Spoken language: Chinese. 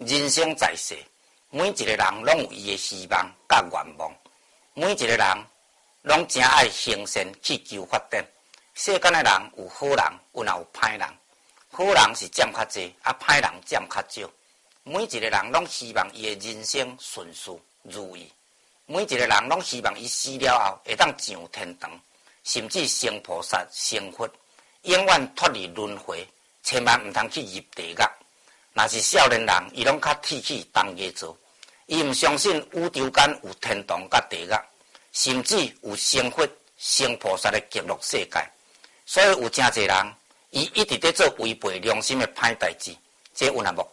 人生在世，每一个人拢有伊的希望甲愿望，每一个人拢真爱行善去求发展。世间的人有好人，有歹人，好人是占较济，歹人占较少。每一个人拢希望伊的人生顺遂如意，每一个人拢希望伊死了后会当上天堂，甚至成菩萨、成佛，永远脱离轮回，千万毋通去入地狱。若是少年人，伊拢较铁气当业做，伊毋相信宇宙间有天堂甲地狱，甚至有成佛、成菩萨的极乐世界。所以有真侪人，伊一直在做违背良心的歹代志，这有若无